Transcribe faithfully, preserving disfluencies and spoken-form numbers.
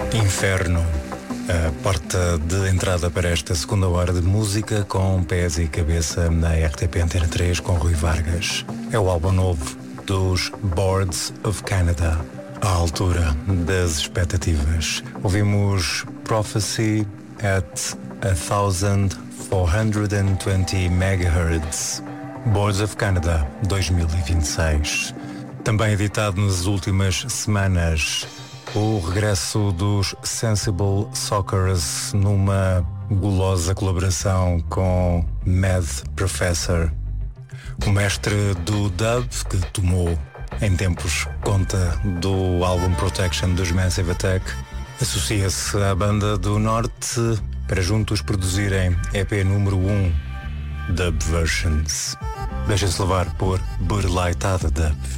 Inferno, a porta de entrada para esta segunda hora de música com pés e cabeça na R T P Antena três com Rui Vargas. É o álbum novo dos Boards of Canada, à altura das expectativas. Ouvimos Prophecy at one thousand four hundred twenty megahertz. Boards of Canada dois mil e vinte e seis. Também editado nas últimas semanas, o regresso dos Sensible Sockers numa gulosa colaboração com Mad Professor, o mestre do dub que tomou em tempos conta do álbum Protection dos Massive Attack, associa-se à banda do Norte para juntos produzirem E P número um, Dub Versions. Deixem-se levar por Burlaitada Dub.